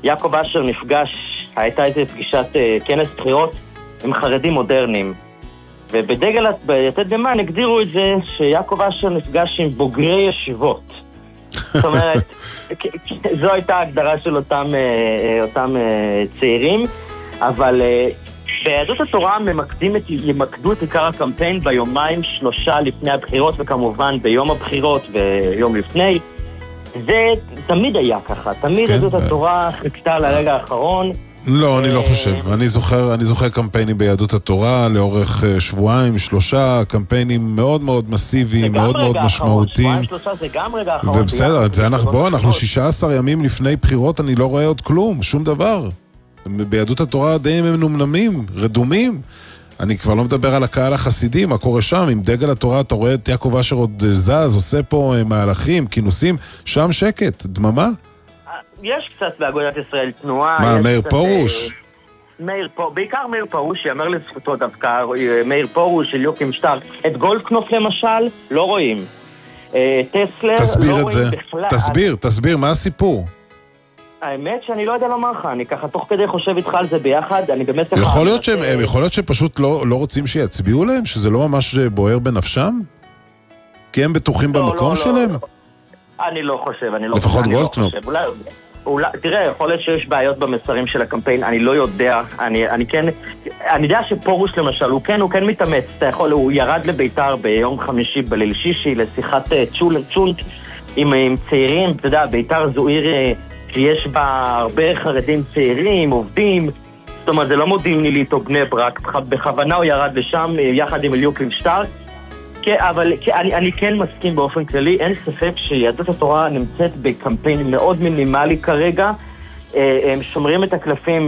יעקב אשר נפגש, הייתה איזו פגישת כנס בחירות עם חרדים מודרניים. ובדגל יתד נאמן הגדירו את זה שיעקב אשר נפגש עם בוגרי ישיבות. זאת אומרת, זו הייתה ההגדרה של אותם צעירים, אבל ביהדות התורה ימקדו את עיקר הקמפיין ביומיים 3 לפני הבחירות, וכמובן ביום הבחירות ויום לפני. זה תמיד היה ככה, תמיד יהדות התורה חיכתה לרגע האחרון. לא, אני לא חושב. אני זוכר קמפיינים ביהדות התורה לאורך 2-3, קמפיינים מאוד מאוד מסיביים, מאוד מאוד משמעותיים. 2-3 זה גם רגע האחרון. ובסדר, אנחנו 16 ימים לפני בחירות, אני לא רואה עוד כלום, שום דבר. ביהדות התורה די מנומנמים, רדומים. אני כבר לא מדבר על הקהל החסידי, מה קורה שם, עם דגל התורה אתה רואה את יעקב אשר עוד זז, עושה פה מהלכים, כינוסים, שם שקט, דממה. יש קצת באגודת ישראל תנועה. מה, מאיר פרוש? בעיקר מאיר פרוש, יאמר לזכותו דווקא, מאיר פרוש, אליוקים שטרק. את גולדקנופ למשל, לא רואים. טסלר, לא רואים בכלל. תסביר, מה הסיפור? האמת שאני לא יודע לומר לך, אני ככה תוך כדי חושב איתך על זה ביחד, אני באמת... יכול להיות שפשוט לא רוצים שיצביעו להם? שזה לא ממש בוער בנפשם? כי הם בטוחים במקום שלהם? אני לא חושב, לפחות גולדקנופ. תראה, יכול להיות שיש בעיות במסרים של הקמפיין, אני לא יודע, אני יודע שפורוש למשל, הוא כן מתאמץ, הוא ירד לביתר ביום חמישי בליל שישי לשיחת צ'ולט עם צעירים, אתה יודע, ביתר זו עיר שיש בה הרבה חרדים צעירים, עובדים, זאת אומרת, זה לא מודיעינית או בני ברק, בכוונה הוא ירד לשם יחד עם אליוקים שטרק, אבל אני כן מסכים באופן כללי, אין ספק שיהדות התורה נמצאת בקמפיין מאוד מינימלי כרגע, הם שומרים את הקלפים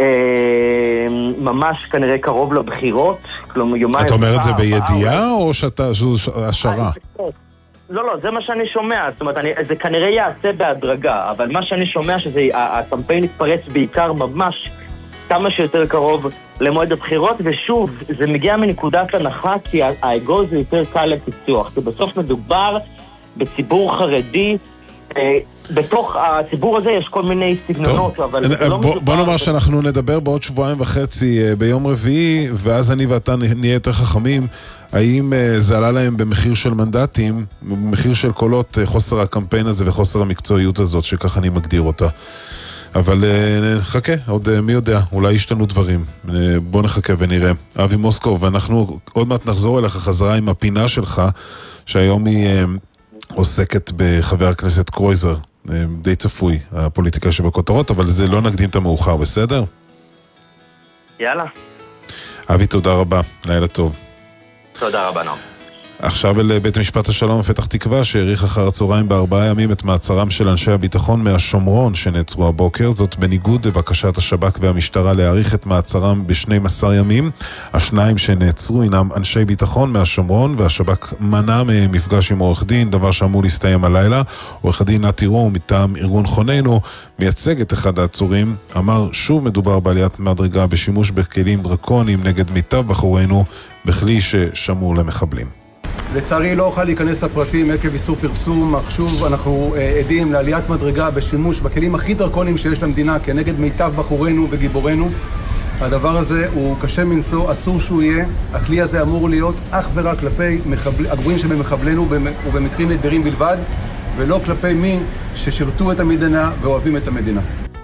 ממש כנראה קרוב לבחירות, כלומר יומיים... אתה אומר את זה בידיעה או שזו השערה? לא, זה מה שאני שומע, זאת אומרת, זה כנראה יעשה בהדרגה, אבל מה שאני שומע שהקמפיין יתפרץ בעיקר ממש כמה שיותר קרוב למועד הבחירות, ושוב, זה מגיע מנקודת הנחה, כי האגו זה יותר קל לפיצוח, כי בסוף מדובר בציבור חרדי, בתוך הציבור הזה יש כל מיני סגנונות, אבל זה לא מדובר... בוא נאמר שאנחנו נדבר בעוד 2.5 ביום רביעי, ואז אני ואתה נהיה יותר חכמים, האם זה עלה להם במחיר של מנדטים, במחיר של קולות, חוסר הקמפיין הזה וחוסר המקצועיות הזאת, שכך אני מגדיר אותה. אבל חכה, עוד מי יודע, אולי ישתנו דברים. בוא נחכה ונראה. אבי מוסקוב, ואנחנו עוד מעט נחזור אליך חזרה עם הפינה שלך, שהיום היא עוסקת בחבר הכנסת קרויזר, די צפוי, הפוליטיקה שבכותרות, אבל זה לא נקדים את המאוחר, בסדר? יאללה. אבי, תודה רבה, לילה טוב. תודה רבה, נועם. עכשיו אל בית המשפט השלום בפתח תקווה, שהאריך אחר הצהריים ב4 ימים את מעצרם של אנשי הביטחון מהשומרון שנעצרו הבוקר, זאת בניגוד לבקשת השב"כ והמשטרה להאריך את מעצרם ב12 ימים. השניים שנעצרו הינם אנשי ביטחון מהשומרון, והשב"כ מנע מפגש עם עורך דין, דבר שאמור להסתיים הלילה. עורך הדין נתי רום מטעם ארגון חוננו מייצג את אחד העצורים, אמר שוב מדובר בעליית מדרגה בשימוש בכלים דרקוניים נגד מיטב בחורינו, בכלי ששמור למחבלים. לצערי לא אוכל להיכנס לפרטים עקב איסור פרסום, אך שוב אנחנו עדים לעליית מדרגה בשימוש בכלים הכי דרקוניים שיש למדינה כנגד מיטב בחורינו וגיבורינו. הדבר הזה הוא קשה מנשוא, אסור שהוא יהיה. הכלי הזה אמור להיות אך ורק כלפי הגבוהים שבמחבלנו ובמקרים נדירים בלבד, ולא כלפי מי ששירתו את המדינה ואוהבים את המדינה.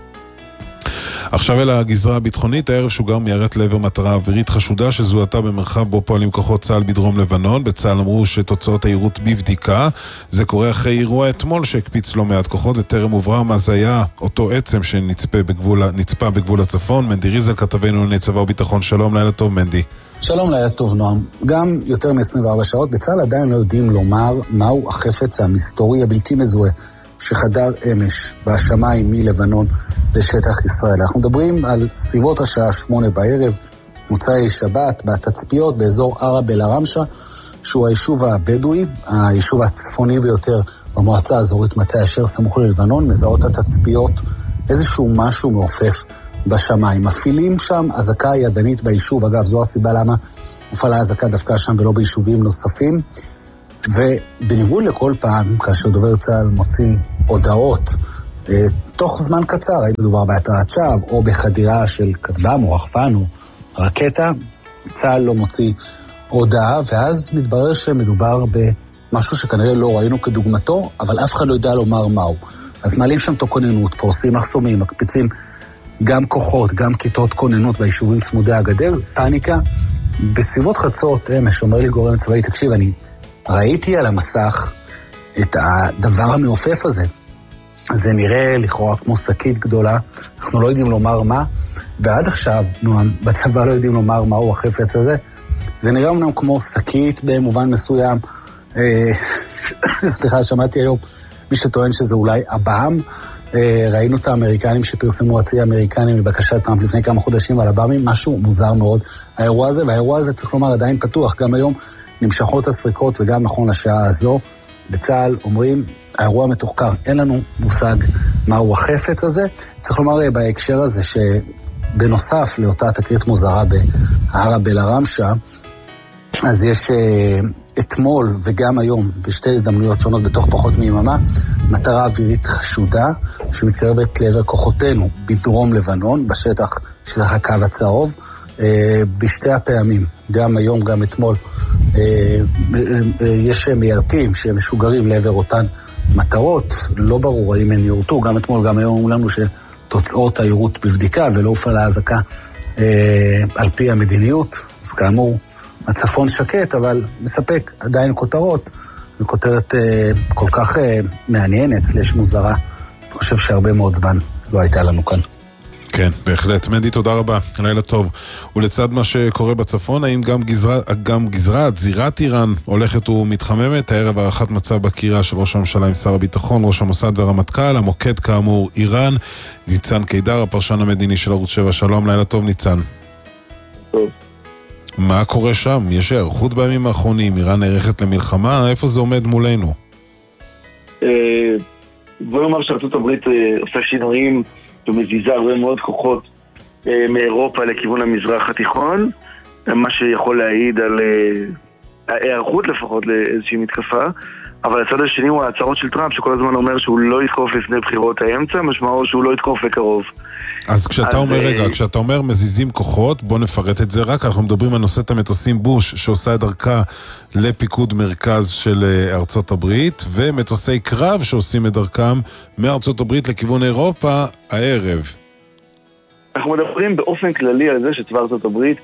עכשיו אל הגזרה הביטחונית, הערב שוגר מיירט לעבר מטרה אווירית חשודה שזוהתה במרחב בו פועלים כוחות צה"ל בדרום לבנון. בצה"ל אמרו שתוצאות העירות בבדיקה. זה קורה אחרי אירוע אתמול שהקפיץ לא מעט כוחות, וטרם הוברר מה זה היה אותו עצם שנצפה בגבול הצפון. מנדי ריזל, כתבנו לענייני צבא וביטחון, שלום, לילה טוב מנדי. שלום, לילה טוב נועם. גם יותר מ-24 שעות בצה"ל עדיין לא יודעים לומר מהו החפץ המסתורי הבלתי מזוהה שחדר אמש בשמיים מלבנון לשטח ישראל. אנחנו מדברים על סביבות השעה 8 בערב, מוצאי שבת, בתצפיות באזור ערב אל-ערמשה, שהוא היישוב הבדואי, היישוב הצפוני ביותר במועצה האזורית מטה אשר סמוך ללבנון. מזהות התצפיות איזשהו משהו מעופף בשמיים. מפעילים שם אזעקה ידנית ביישוב, אגב זו הסיבה למה הופעלה אזעקה דווקא שם ולא ביישובים נוספים. ובניגוד לכל פעם כאשר דובר צה"ל מוציא הודעות תוך זמן קצר, האם מדובר בהתרעת שווא, או בחדירה של כטב"ם או רחפן או רקטה, צה"ל לא מוציא הודעה, ואז מתברר שמדובר במשהו שכנראה לא ראינו כדוגמתו, אבל אף אחד לא יודע לומר מהו. אז מעלים שם תוך כוננות, פורסים מחסומים, מקפיצים גם כוחות, גם כיתות כוננות ביישובים צמודי הגדר, פאניקה. בסביבות חצות, אומר לי גורם צבאי, תקשיב, אני ראיתי על המסך את הדבר המעופף הזה. זה נראה לכאורה כמו שקית גדולה, אנחנו לא יודעים לומר מה, ועד עכשיו, בצבא לא יודעים לומר מהו החפץ הזה. זה נראה אמנם כמו שקית במובן מסוים, סליחה, שמעתי היום מי שטוען שזה אולי הבאם, ראינו את האמריקנים שפרסמו הצי האמריקנים מבקשת טראמפ לפני כמה חודשים על הבאמים, משהו מוזר מאוד האירוע הזה, והאירוע הזה צריך לומר עדיין פתוח, גם היום נמשכות הסריקות וגם נכון לשעה הזו, בצה"ל אומרים, האירוע מתוחקר, אין לנו מושג מהו החפץ הזה, צריך לומר בהקשר הזה שבנוסף לאותה תקרית מוזרה בערב אל-עראמשה, אז יש אתמול וגם היום, בשתי הזדמנויות שונות בתוך פחות מיממה, מטרה אווירית חשודה שמתקרבת לעבר כוחותינו בדרום לבנון, בשטח הקו הצהוב, בשתי הפעמים, גם היום, גם אתמול, יש מיירטים שמשוגרים לעבר אותן מטרות, לא ברור האם הן יורטו, גם אתמול, גם היום אומרים לנו שתוצאות היירוט בבדיקה ולא הופעלה האזעקה על פי המדיניות, אז כאמור, הצפון שקט, אבל מספק עדיין כותרות, וכותרת כל כך מעניינת, סלש מוזרה, אני חושב שהרבה מאוד זמן לא הייתה לנו כאן. כן, בהחלט. מנדי, תודה רבה. לילה טוב. ולצד מה שקורה בצפון, האם גם זירת איראן הולכת ומתחממת? הערב הערכת מצב בקירה של ראש הממשלה עם שר הביטחון, ראש המוסד והרמטכ"ל, המוקד כאמור איראן, ניצן קידר, הפרשן המדיני של ערוץ 7. שלום, לילה טוב ניצן. טוב. מה קורה שם? יש הערכות בימים האחרונים, איראן נערכת למלחמה, איפה זה עומד מולנו? בוא נאמר שארצות הברית עושה שינויים ומזיזה הרבה מאוד כוחות מאירופה לכיוון המזרח התיכון, מה שיכול להעיד על הערכות לפחות לאיזושהי מתקפה, אבל הצד השני הוא ההצהרות של טראמפ שכל הזמן אומר שהוא לא יתקוף לפני בחירות האמצע, משמעו שהוא לא יתקוף בקרוב. אז כשאתה אומר, כשאתה אומר מזיזים כוחות, בוא נפרט את זה רק, אנחנו מדברים על נושאת המטוסים בוש שעושה את דרכה לפיקוד מרכז של ארצות הברית, ומטוסי קרב שעושים את דרכם מארצות הברית לכיוון אירופה הערב. אנחנו מדברים באופן כללי על זה שצבא ארצות הברית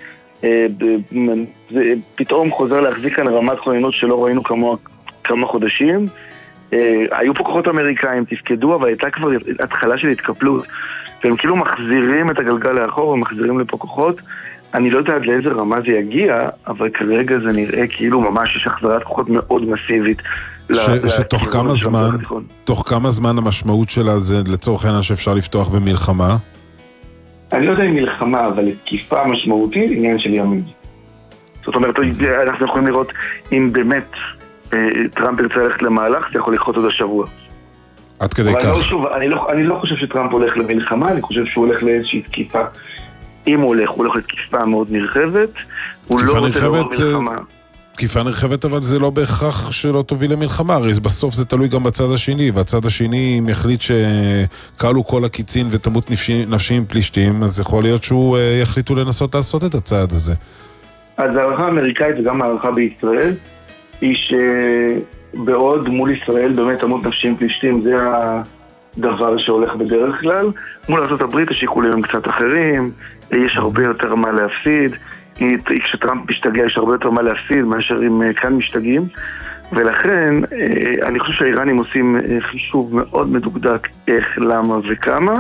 פתאום חוזר להחזיק כאן רמת כוננות שלא ראינו כמה חודשים. היו פה כוחות אמריקאים, תפקדו, אבל הייתה כבר התחלה של התקפלות, והם כאילו מחזירים את הגלגל לאחור ומחזירים לפה כוחות. אני לא יודע עד לאיזה רמה זה יגיע, אבל כרגע זה נראה כאילו ממש יש החזרת כוחות מאוד מסיבית. שתוך כמה זמן, תוך כמה זמן המשמעות שלה זה לצורך העניין שאפשר לפתוח במלחמה? אני לא יודע אם מלחמה, אבל תקיפה משמעותית, עניין של ימים. זאת אומרת, אנחנו יכולים לראות אם באמת טראמפ ירצה ללכת למהלך, זה יכול לקרות עוד השבוע. עד כדי כך. שוב, אני לא חושב שטראמפ הולך למלחמה, אני חושב שהוא הולך לאיזושהי תקיפה. אם הוא הולך לתקיפה מאוד נרחבת, הוא לא רוצה לראות מלחמה. תקיפה נרחבת, אבל זה לא בהכרח שלא תוביל למלחמה, הרי בסוף זה תלוי גם בצד השני, והצד השני אם יחליט שקלו כל הקיצין ותמות נפשיים פלישתים, אז יכול להיות שהוא יחליטו לנסות לעשות את הצעד הזה. אז הערכה האמריקאית וגם הערכה בישראל, היא שבעוד מול ישראל באמת תמות נפשיים פלישתים, זה הדבר שהולך בדרך כלל. מול ארצות הברית השיקולים הם קצת אחרים, יש הרבה יותר מה להפסיד, כשטראמפ משתגע יש הרבה יותר מה להפסיד מאשר אם כאן משתגעים, ולכן אני חושב שהאיראנים עושים חישוב מאוד מדוקדק איך, למה וכמה.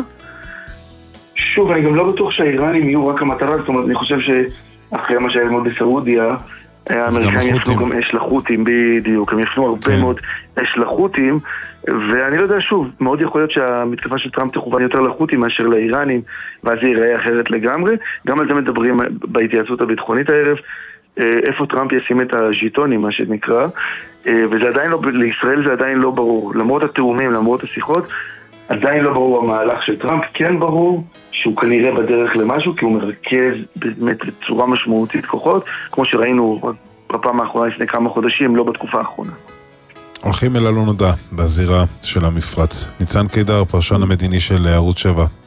שוב, אני גם לא בטוח שהאיראנים יהיו רק המטרה, זאת אומרת, אני חושב שאחרי מה שהיה ללמוד בסעודיה, האמריקאים יפנו גם אש לחות'ים, בדיוק, הם יפנו הרבה מאוד אש לחות'ים, ואני לא יודע, שוב, מאוד יכול להיות שהמתקפה של טראמפ תכוון יותר לחות'ים מאשר לאיראנים, ואז זה ייראה אחרת לגמרי. גם על זה מדברים בהתייעצות הביטחונית הערב, איפה טראמפ ישים את הז'יטונים, מה שנקרא, וזה עדיין לא, לישראל זה עדיין לא ברור, למרות התאומים, למרות השיחות, עדיין לא ברור המהלך של טראמפ, כן ברור שהוא כנראה בדרך למשהו, כי הוא מרכז באמת בצורה משמעותית כוחות, כמו שראינו בפעם האחרונה לפני כמה חודשים, לא בתקופה האחרונה. הולכים אל הלא נודע בזירה של המפרץ. ניצן קידר, פרשן המדיני של ערוץ 7.